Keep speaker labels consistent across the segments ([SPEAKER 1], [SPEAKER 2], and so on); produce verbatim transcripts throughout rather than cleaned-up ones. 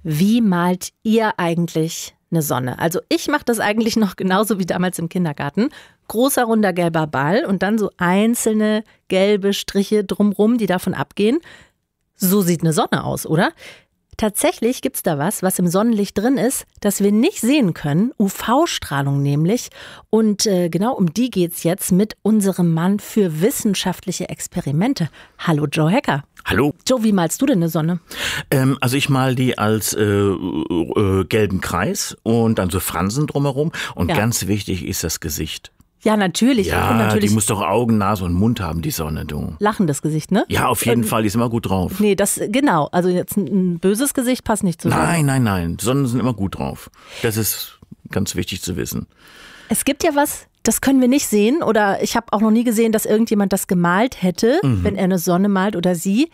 [SPEAKER 1] Wie malt ihr eigentlich eine Sonne? Also ich mache das eigentlich noch genauso wie damals im Kindergarten. Großer, runder, gelber Ball und dann so einzelne gelbe Striche drumrum, die davon abgehen. So sieht eine Sonne aus, oder? Tatsächlich gibt's da was, was im Sonnenlicht drin ist, das wir nicht sehen können. U V-Strahlung nämlich. Und äh, genau um die geht's jetzt mit unserem Mann für wissenschaftliche Experimente. Hallo Joe Hecker.
[SPEAKER 2] Hallo.
[SPEAKER 1] Joe, wie malst du denn eine Sonne?
[SPEAKER 2] Ähm, also ich mal die als äh, äh, gelben Kreis und dann so Fransen drumherum. Und ja. ganz wichtig ist das Gesicht.
[SPEAKER 1] Ja, natürlich.
[SPEAKER 2] Ja,
[SPEAKER 1] und natürlich
[SPEAKER 2] die muss doch Augen, Nase und Mund haben, die Sonne, du.
[SPEAKER 1] Lachendes Gesicht, ne?
[SPEAKER 2] Ja, auf jeden
[SPEAKER 1] und,
[SPEAKER 2] Fall, die ist immer gut drauf.
[SPEAKER 1] Nee, das, genau. Also jetzt ein, ein böses Gesicht passt nicht zusammen.
[SPEAKER 2] Nein, nein, nein. Sonnen sind immer gut drauf. Das ist ganz wichtig zu wissen.
[SPEAKER 1] Es gibt ja was, das können wir nicht sehen. Oder ich habe auch noch nie gesehen, dass irgendjemand das gemalt hätte, mhm. wenn er eine Sonne malt oder sie.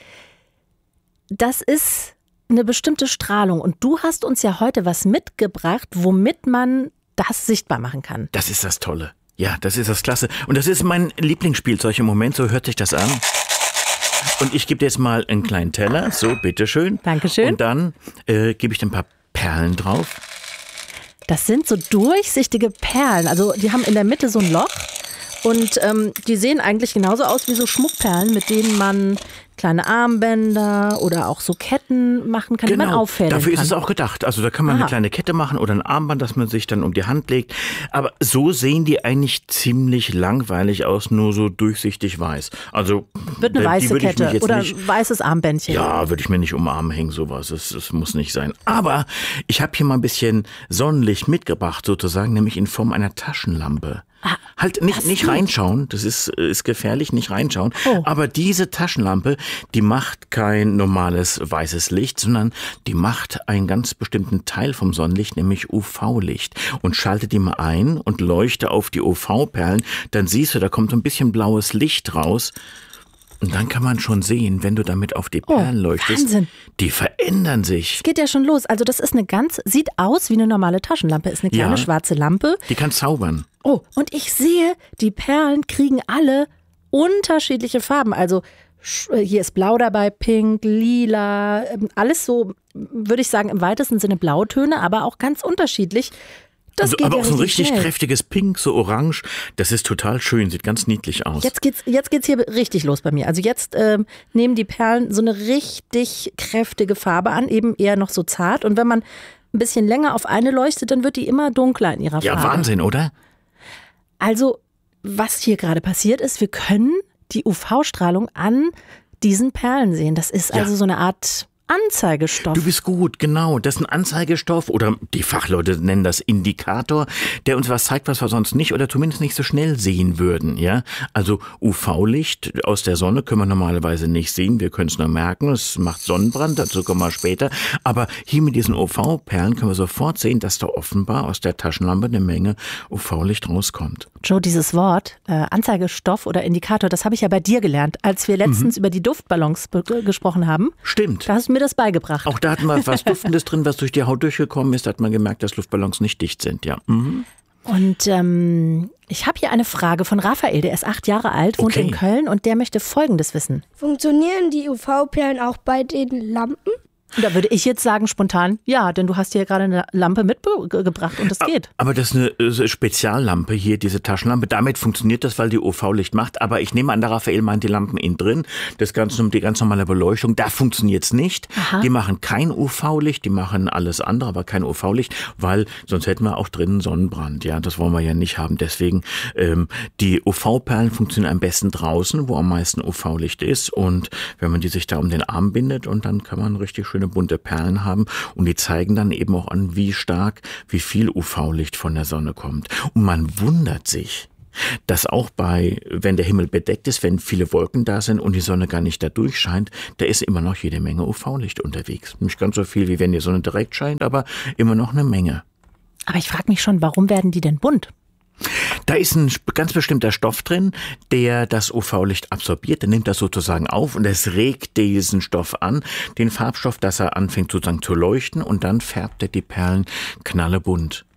[SPEAKER 1] Das ist eine bestimmte Strahlung. Und du hast uns ja heute was mitgebracht, womit man das sichtbar machen kann.
[SPEAKER 2] Das ist das Tolle. Ja, das ist das Klasse. Und das ist mein Lieblingsspielzeug im Moment, so hört sich das an. Und ich gebe dir jetzt mal einen kleinen Teller, so, bitteschön.
[SPEAKER 1] Dankeschön.
[SPEAKER 2] Und dann äh, gebe ich ein paar Perlen drauf.
[SPEAKER 1] Das sind so durchsichtige Perlen, also die haben in der Mitte so ein Loch. Und ähm, die sehen eigentlich genauso aus wie so Schmuckperlen, mit denen man kleine Armbänder oder auch so Ketten machen kann,
[SPEAKER 2] genau,
[SPEAKER 1] die man auffädeln kann.
[SPEAKER 2] Dafür ist es auch gedacht. Also da kann man
[SPEAKER 1] Aha.
[SPEAKER 2] eine kleine Kette machen oder ein Armband, das man sich dann um die Hand legt. Aber so sehen die eigentlich ziemlich langweilig aus, nur so durchsichtig weiß. Also
[SPEAKER 1] wird eine weiße Kette oder
[SPEAKER 2] nicht,
[SPEAKER 1] ein weißes Armbändchen.
[SPEAKER 2] Ja, würde ich mir nicht um den Arm hängen, sowas. Das, das muss nicht sein. Aber ich habe hier mal ein bisschen Sonnenlicht mitgebracht, sozusagen, nämlich in Form einer Taschenlampe.
[SPEAKER 1] Ah,
[SPEAKER 2] halt nicht, nicht reinschauen, das ist, ist gefährlich, nicht reinschauen. Oh. Aber diese Taschenlampe, die macht kein normales weißes Licht, sondern die macht einen ganz bestimmten Teil vom Sonnenlicht, nämlich U V-Licht. Und schalte die mal ein und leuchte auf die U V-Perlen, dann siehst du, da kommt so ein bisschen blaues Licht raus. Und dann kann man schon sehen, wenn du damit auf die Perlen oh, leuchtest,
[SPEAKER 1] Wahnsinn.
[SPEAKER 2] Die verändern sich.
[SPEAKER 1] Es geht ja schon los. Also das ist eine ganz, sieht aus wie eine normale Taschenlampe, ist eine kleine
[SPEAKER 2] ja,
[SPEAKER 1] schwarze Lampe.
[SPEAKER 2] Die kann zaubern.
[SPEAKER 1] Oh, und ich sehe, die Perlen kriegen alle unterschiedliche Farben. Also hier ist blau dabei, pink, lila, alles so, würde ich sagen, im weitesten Sinne Blautöne, aber auch ganz unterschiedlich. Das
[SPEAKER 2] also,
[SPEAKER 1] geht
[SPEAKER 2] aber
[SPEAKER 1] ja
[SPEAKER 2] auch so ein richtig
[SPEAKER 1] schnell.
[SPEAKER 2] kräftiges Pink, so orange. Das ist total schön, sieht ganz niedlich aus.
[SPEAKER 1] Jetzt geht's, jetzt geht's hier richtig los bei mir. Also jetzt ähm, nehmen die Perlen so eine richtig kräftige Farbe an, eben eher noch so zart. Und wenn man ein bisschen länger auf eine leuchtet, dann wird die immer dunkler in ihrer
[SPEAKER 2] ja,
[SPEAKER 1] Farbe.
[SPEAKER 2] Ja, Wahnsinn, oder?
[SPEAKER 1] Also, was hier gerade passiert ist, wir können die U V-Strahlung an diesen Perlen sehen. Das ist
[SPEAKER 2] ja.
[SPEAKER 1] also so eine Art Anzeigestoff.
[SPEAKER 2] Du bist gut, genau. Das ist ein Anzeigestoff oder die Fachleute nennen das Indikator, der uns was zeigt, was wir sonst nicht oder zumindest nicht so schnell sehen würden. Ja, also U V-Licht aus der Sonne können wir normalerweise nicht sehen. Wir können es nur merken. Es macht Sonnenbrand, dazu kommen wir später. Aber hier mit diesen U V-Perlen können wir sofort sehen, dass da offenbar aus der Taschenlampe eine Menge U V-Licht rauskommt.
[SPEAKER 1] Joe, dieses Wort äh, Anzeigestoff oder Indikator, das habe ich ja bei dir gelernt, als wir letztens mhm. über die Duftballons be- gesprochen haben.
[SPEAKER 2] Stimmt.
[SPEAKER 1] Da hast du mir das beigebracht.
[SPEAKER 2] Auch da hatten wir was Duftendes drin, was durch die Haut durchgekommen ist. Da hat man gemerkt, dass Luftballons nicht dicht sind, ja. Mhm.
[SPEAKER 1] Und ähm, ich habe hier eine Frage von Raphael, der ist acht Jahre alt, wohnt
[SPEAKER 2] okay.
[SPEAKER 1] in Köln und der möchte Folgendes wissen.
[SPEAKER 3] Funktionieren die U V-Perlen auch bei den Lampen?
[SPEAKER 1] Da würde ich jetzt sagen spontan, ja, denn du hast hier gerade eine Lampe mitgebracht und das geht.
[SPEAKER 2] Aber das ist eine Speziallampe hier, diese Taschenlampe. Damit funktioniert das, weil die U V-Licht macht. Aber ich nehme an, der Raphael meint die Lampen innen drin. Das Ganze, die ganz normale Beleuchtung, da funktioniert es nicht.
[SPEAKER 1] Aha.
[SPEAKER 2] Die machen kein U V-Licht, die machen alles andere, aber kein U V-Licht, weil sonst hätten wir auch drinnen Sonnenbrand. Ja, das wollen wir ja nicht haben. Deswegen, ähm, die U V-Perlen funktionieren am besten draußen, wo am meisten U V-Licht ist. Und wenn man die sich da um den Arm bindet und dann kann man richtig schöne bunte Perlen haben und die zeigen dann eben auch an, wie stark, wie viel U V-Licht von der Sonne kommt. Und man wundert sich, dass auch bei, wenn der Himmel bedeckt ist, wenn viele Wolken da sind und die Sonne gar nicht da durchscheint, da ist immer noch jede Menge U V-Licht unterwegs. Nicht ganz so viel, wie wenn die Sonne direkt scheint, aber immer noch eine Menge.
[SPEAKER 1] Aber ich frage mich schon, warum werden die denn bunt?
[SPEAKER 2] Da ist ein ganz bestimmter Stoff drin, der das U V-Licht absorbiert. Der nimmt das sozusagen auf und es regt diesen Stoff an, den Farbstoff, dass er anfängt sozusagen zu leuchten und dann färbt er die Perlen knallebunt.